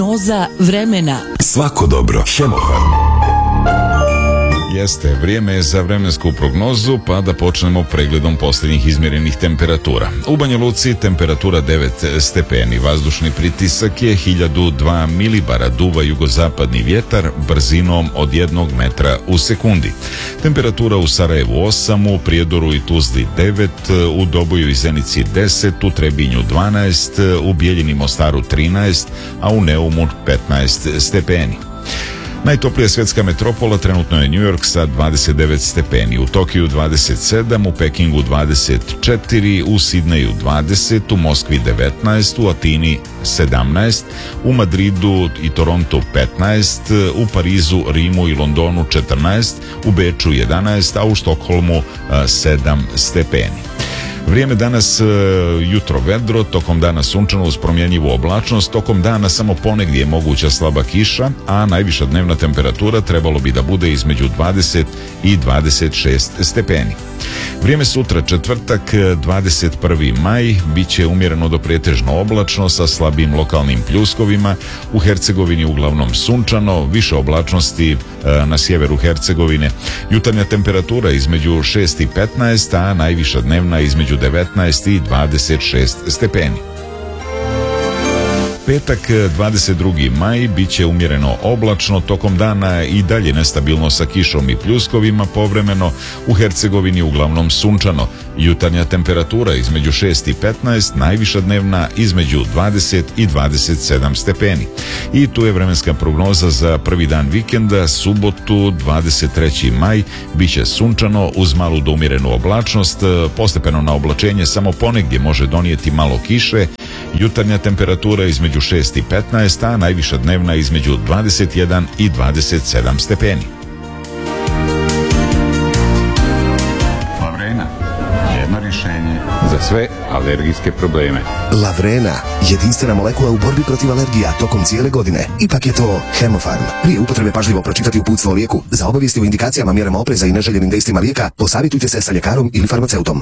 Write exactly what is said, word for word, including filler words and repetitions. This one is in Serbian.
Prognoza vremena. Svako dobro. Hemofarm. Jeste, vrijeme je za vremensku prognozu, pa da počnemo pregledom posljednjih izmjerenih temperatura. U Banja Luci temperatura devet stepeni, vazdušni pritisak je hiljadu dva milibara, duva jugozapadni vjetar brzinom od jednog metra u sekundi. Temperatura u Sarajevu osam, u Prijedoru i Tuzli devet, u Doboju i Zenici deset, u Trebinju dvanaest, u Bijeljini i Mostaru trinaest, a u Neumu petnaest stepeni. Najtoplija svjetska metropola trenutno je New York sa dvadeset devet stepeni, u Tokiju dvadeset sedam, u Pekingu dvadeset četiri, u Sidneju dvadeset, u Moskvi devetnaest, u Atini sedamnaest, u Madridu i Torontu petnaest, u Parizu, Rimu i Londonu četrnaest, u Beču jedanaest, a u Štokholmu sedam stepeni. Vrijeme danas, jutro vedro, tokom dana sunčano uz promjenjivu oblačnost, tokom dana samo ponegdje je moguća slaba kiša, a najviša dnevna temperatura trebalo bi da bude između dvadeset i dvadeset šest stepeni. Vrijeme sutra, četvrtak, dvadeset prvi maj, bit će umjereno do pretežno oblačno sa slabim lokalnim pljuskovima, u Hercegovini uglavnom sunčano, više oblačnosti e, na sjeveru Hercegovine. Jutarnja temperatura između šest i petnaest, a najviša dnevna između devetnaest i dvadeset šest stepeni. Petak, dvadeset drugi maj, bit će umjereno oblačno, tokom dana i dalje nestabilno sa kišom i pljuskovima, povremeno u Hercegovini uglavnom sunčano. Jutarnja temperatura između šest i petnaest, najviša dnevna između dvadeset i dvadeset sedam stepeni. I tu je vremenska prognoza za prvi dan vikenda, subotu, dvadeset treći maj, bit će sunčano uz malu do umjerenu oblačnost, postepeno na oblačenje samo ponegdje može donijeti malo kiše. Jutarnja temperatura između šest i petnaest, a najviša dnevna između dvadeset jedan i dvadeset sedam stepeni. Lavrena, jedno rješenje za sve alergijske probleme. Lavrena, jedinstvena molekula u borbi protiv alergija tokom cijele godine. Ipak je to Hemofarm. Prije upotrebe pažljivo pročitati uputstvo o lijeku. Za obavijesti o indikacijama, mjerama opreza i neželjenim dejstvima lijeka, posavjetujte se sa ljekarom ili farmaceutom.